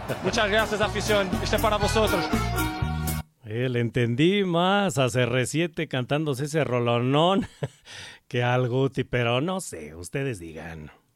Muchas gracias, afición. Este es para vosotros. Le entendí más a CR7 cantándose ese rolonón que al Guti, pero no sé, ustedes digan.